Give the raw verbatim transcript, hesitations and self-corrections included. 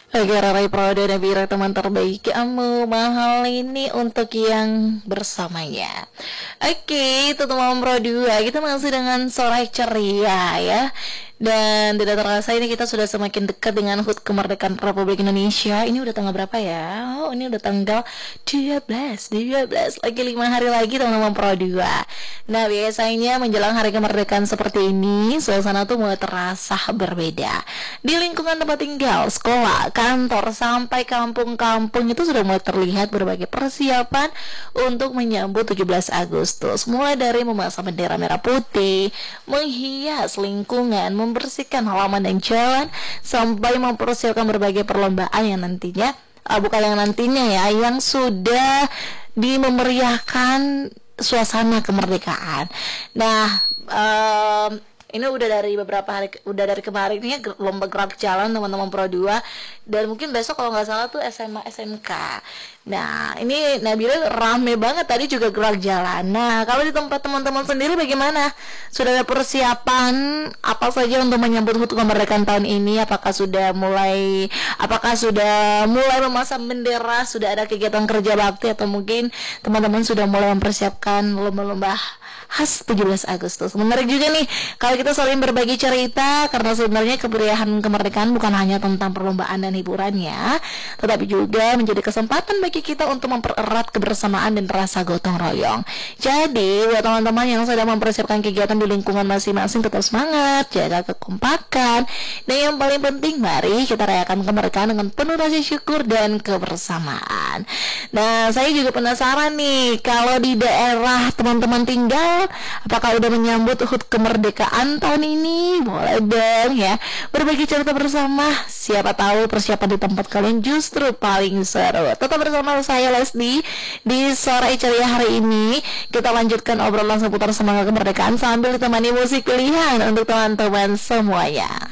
Agar raih Prada dan Bira teman terbaik kamu mahal ini untuk yang bersamanya. Oke, itu teman Pro dua. Kita masih dengan sore ceria ya. Dan tidak terasa ini kita sudah semakin dekat dengan H U T kemerdekaan Republik Indonesia. Ini udah tanggal berapa ya? Oh, ini udah tanggal dua belas, dua belas lagi lima hari lagi teman-teman Pro dua. Nah, biasanya menjelang hari kemerdekaan seperti ini, suasana tuh mulai terasa berbeda. Di lingkungan tempat tinggal, sekolah, kantor, sampai kampung-kampung itu sudah mulai terlihat berbagai persiapan untuk menyambut tujuh belas Agustus. Mulai dari memasang bendera merah putih, menghias lingkungan, membersihkan halaman dan jalan, sampai mempersiapkan berbagai perlombaan yang nantinya uh, bukan yang nantinya ya, yang sudah dimeriahkan suasana kemerdekaan. Nah, um, ini udah dari beberapa hari, udah dari kemarin ini lomba gerak jalan teman-teman Pro dua, dan mungkin besok kalau nggak salah tuh S M A S M K. Nah, ini Nabila rame banget tadi juga gerak jalan. Nah, kalau di tempat teman-teman sendiri bagaimana? Sudah ada persiapan apa saja untuk menyambut H U T kemerdekaan tahun ini? Apakah sudah mulai apakah sudah mulai memasang bendera, sudah ada kegiatan kerja bakti, atau mungkin teman-teman sudah mulai mempersiapkan lomba-lomba khas tujuh belas Agustus. Menarik juga nih kalau kita saling berbagi cerita, karena sebenarnya kemeriahan kemerdekaan bukan hanya tentang perlombaan dan hiburannya, tetapi juga menjadi kesempatan bagi kita untuk mempererat kebersamaan dan rasa gotong royong. Jadi buat teman-teman yang sedang mempersiapkan kegiatan di lingkungan masing-masing, tetap semangat, jaga kekompakan, dan yang paling penting mari kita rayakan kemerdekaan dengan penuh rasa syukur dan kebersamaan. Nah, saya juga penasaran nih, kalau di daerah teman-teman tinggal, apakah udah menyambut H U T kemerdekaan tahun ini? Boleh dong ya berbagi cerita bersama. Siapa tahu persiapan di tempat kalian justru paling seru. Tetap bersama saya Leslie di sore ceria hari ini. Kita lanjutkan obrolan seputar semangat kemerdekaan sambil ditemani musik pilihan untuk teman-teman semuanya.